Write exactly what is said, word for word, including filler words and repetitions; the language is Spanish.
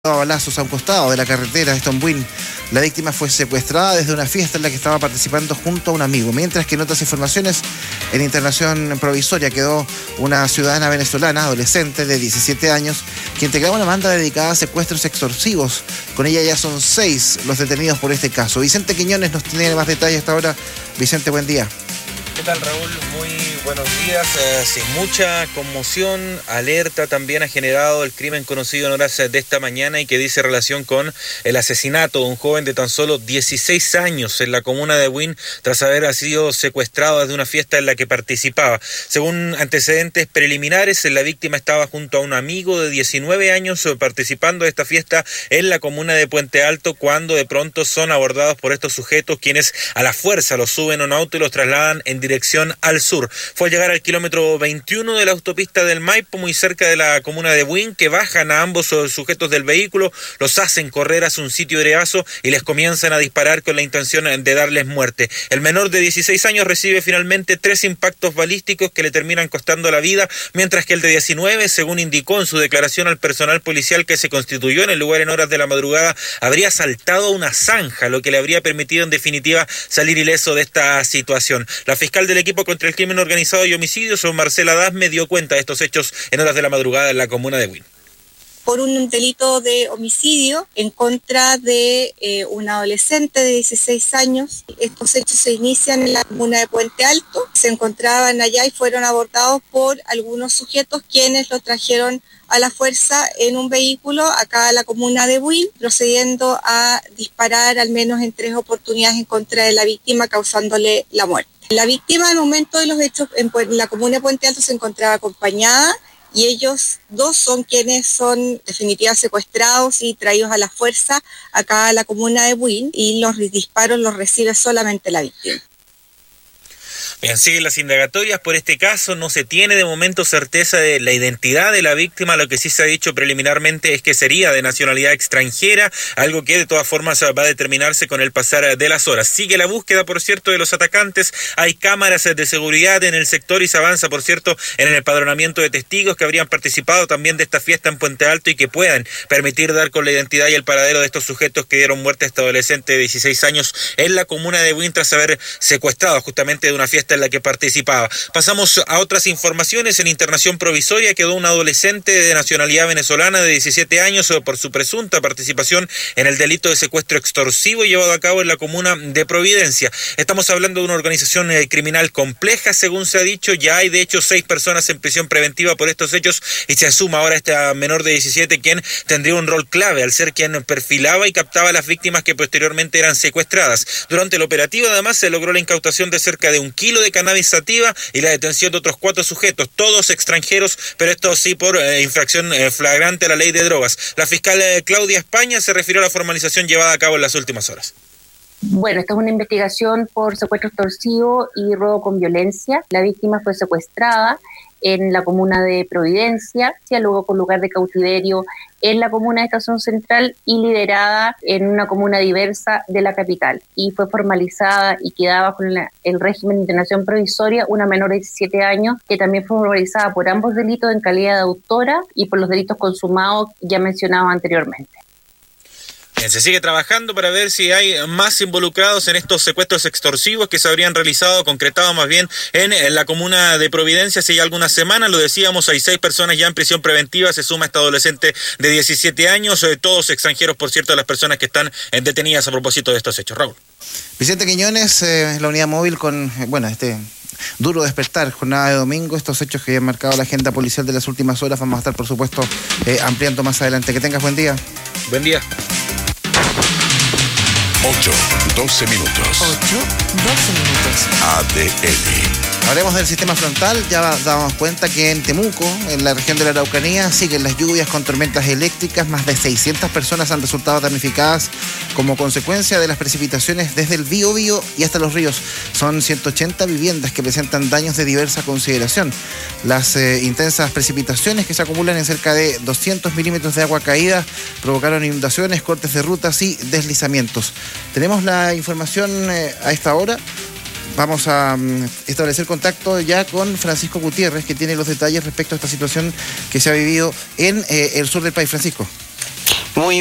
a balazos a un costado de la carretera de Stonewall. La víctima fue secuestrada desde una fiesta en la que estaba participando junto a un amigo, mientras que en otras informaciones, en internación provisoria quedó una ciudadana venezolana, adolescente de diecisiete años, que integraba una banda dedicada a secuestros extorsivos. Con ella ya son seis los detenidos por este caso. Vicente Quiñones nos tiene más detalles hasta ahora. Vicente, buen día. ¿Qué tal, Raúl? Muy buenos días. Eh, sin mucha conmoción, alerta también ha generado el crimen conocido en horas de esta mañana y que dice relación con el asesinato de un joven de tan solo dieciséis años en la comuna de Buin tras haber sido secuestrado desde una fiesta en la que participaba. Según antecedentes preliminares, la víctima estaba junto a un amigo de diecinueve años participando de esta fiesta en la comuna de Puente Alto cuando de pronto son abordados por estos sujetos quienes a la fuerza los suben a un auto y los trasladan en dirección al sur. Fue al llegar al kilómetro veintiuno de la autopista del Maipo, muy cerca de la comuna de Buin, que bajan a ambos sujetos del vehículo, los hacen correr hacia un sitio breazo y les comienzan a disparar con la intención de darles muerte. El menor de dieciséis años recibe finalmente tres impactos balísticos que le terminan costando la vida, mientras que el de diecinueve, según indicó en su declaración al personal policial que se constituyó en el lugar en horas de la madrugada, habría saltado una zanja, lo que le habría permitido en definitiva salir ileso de esta situación. La fiscal del equipo contra el crimen organizado y homicidios, Marcela Dasme, dio cuenta de estos hechos en horas de la madrugada en la comuna de Buin. Por un delito de homicidio en contra de eh, un adolescente de dieciséis años. Estos hechos se inician en la comuna de Puente Alto. Se encontraban allá y fueron abordados por algunos sujetos quienes lo trajeron a la fuerza en un vehículo acá a la comuna de Buin, procediendo a disparar al menos en tres oportunidades en contra de la víctima, causándole la muerte. La víctima al momento de los hechos en la comuna de Puente Alto se encontraba acompañada y ellos dos son quienes son definitivamente secuestrados y traídos a la fuerza acá a la comuna de Buin y los disparos los recibe solamente la víctima. Bien, siguen las indagatorias por este caso. No se tiene de momento certeza de la identidad de la víctima. Lo que sí se ha dicho preliminarmente es que sería de nacionalidad extranjera, algo que de todas formas va a determinarse con el pasar de las horas. Sigue la búsqueda, por cierto, de los atacantes. Hay cámaras de seguridad en el sector y se avanza, por cierto, en el empadronamiento de testigos que habrían participado también de esta fiesta en Puente Alto y que puedan permitir dar con la identidad y el paradero de estos sujetos que dieron muerte a este adolescente de dieciséis años en la comuna de Buin tras haber secuestrado justamente de una fiesta en la que participaba. Pasamos a otras informaciones. En internación provisoria quedó un adolescente de nacionalidad venezolana de diecisiete años por su presunta participación en el delito de secuestro extorsivo llevado a cabo en la comuna de Providencia. Estamos hablando de una organización criminal compleja, según se ha dicho. Ya hay de hecho seis personas en prisión preventiva por estos hechos y se suma ahora esta menor de diecisiete quien tendría un rol clave al ser quien perfilaba y captaba a las víctimas que posteriormente eran secuestradas. Durante el operativo además se logró la incautación de cerca de un kilo de cannabis sativa y la detención de otros cuatro sujetos, todos extranjeros, pero esto sí por eh, infracción eh, flagrante a la ley de drogas. La fiscal eh, Claudia España se refirió a la formalización llevada a cabo en las últimas horas. Bueno, esta es una investigación por secuestro extorsivo y robo con violencia. La víctima fue secuestrada en la comuna de Providencia, luego con lugar de cautiverio en la comuna de Estación Central y liberada en una comuna diversa de la capital. Y fue formalizada y quedaba bajo la, el régimen de internación provisoria una menor de diecisiete años que también fue formalizada por ambos delitos en calidad de autora y por los delitos consumados ya mencionados anteriormente. Se sigue trabajando para ver si hay más involucrados en estos secuestros extorsivos que se habrían realizado, concretado más bien en, en la comuna de Providencia hace ya algunas semanas. Lo decíamos, hay seis personas ya en prisión preventiva, se suma esta adolescente de diecisiete años, eh, todos extranjeros, por cierto, las personas que están eh, detenidas a propósito de estos hechos. Raúl. Vicente Quiñones, eh, la unidad móvil con, eh, bueno, este... duro despertar, jornada de domingo, estos hechos que han marcado la agenda policial de las últimas horas, vamos a estar por supuesto eh, ampliando más adelante. Que tengas buen día. Buen día. ocho, doce minutos. ocho, doce minutos. A D N. Hablemos del sistema frontal. Ya damos cuenta que en Temuco, en la región de la Araucanía, siguen las lluvias con tormentas eléctricas. Más de seiscientas personas han resultado damnificadas como consecuencia de las precipitaciones desde el Biobío y hasta los ríos. Son ciento ochenta viviendas que presentan daños de diversa consideración. Las eh, intensas precipitaciones que se acumulan en cerca de doscientos milímetros de agua caída provocaron inundaciones, cortes de rutas y deslizamientos. Tenemos la información eh, a esta hora. Vamos a um, establecer contacto ya con Francisco Gutiérrez, que tiene los detalles respecto a esta situación que se ha vivido en eh, el sur del país. Francisco. Muy